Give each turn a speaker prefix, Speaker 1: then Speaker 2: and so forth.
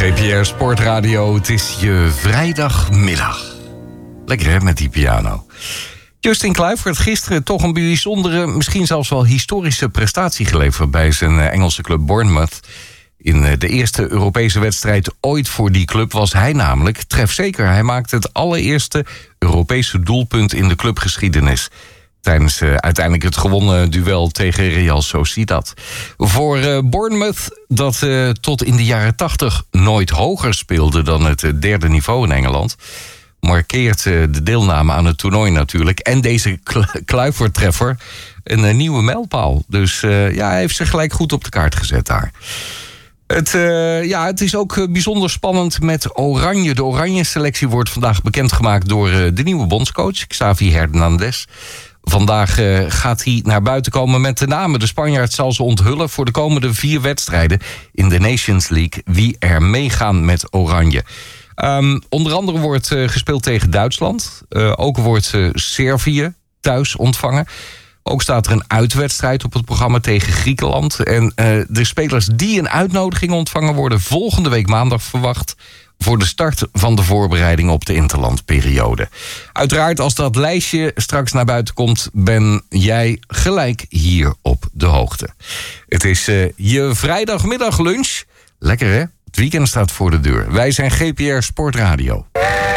Speaker 1: GPR Sportradio, het is je vrijdagmiddag. Lekker hè, met die piano. Justin Kluivert gisteren toch een bijzondere, misschien zelfs wel historische prestatie geleverd bij zijn Engelse club Bournemouth. In de eerste Europese wedstrijd ooit voor die club was hij namelijk trefzeker. Hij maakte het allereerste Europese doelpunt in de clubgeschiedenis. Tijdens uiteindelijk het gewonnen duel tegen Real Sociedad. Voor Bournemouth, dat tot in de jaren 80 nooit hoger speelde dan het derde niveau in Engeland, markeert de deelname aan het toernooi natuurlijk. En deze Kluivert-treffer een nieuwe mijlpaal. Dus hij heeft zich gelijk goed op de kaart gezet daar. Het is ook bijzonder spannend met Oranje. De Oranje-selectie wordt vandaag bekendgemaakt door de nieuwe bondscoach, Xavi Hernandez. Vandaag gaat hij naar buiten komen met de namen. De Spanjaard zal ze onthullen voor de komende 4 wedstrijden in de Nations League, wie er meegaan met Oranje. Onder andere wordt gespeeld tegen Duitsland. Ook wordt Servië thuis ontvangen. Ook staat er een uitwedstrijd op het programma tegen Griekenland. En de spelers die een uitnodiging ontvangen worden volgende week maandag verwacht voor de start van de voorbereiding op de interlandperiode. Uiteraard, als dat lijstje straks naar buiten komt, ben jij gelijk hier op de hoogte. Het is je vrijdagmiddag lunch. Lekker hè? Het weekend staat voor de deur. Wij zijn GPR Sportradio.